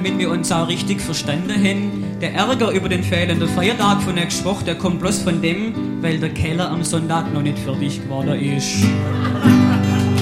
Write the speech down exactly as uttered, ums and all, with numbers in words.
damit wir uns auch richtig verstanden haben, der Ärger über den fehlenden Feiertag von nächster Woche, der kommt bloß von dem, weil der Keller am Sonntag noch nicht fertig geworden ist.